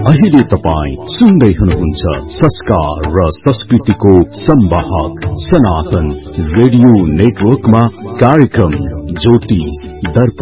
अहिले तपाई सुन्दै हुनुहुन्छ संस्कार र संस्कृतिको संवाहक सनातन रेडियो नेटवर्कमा कार्यक्रम ज्योतिष दर्पण।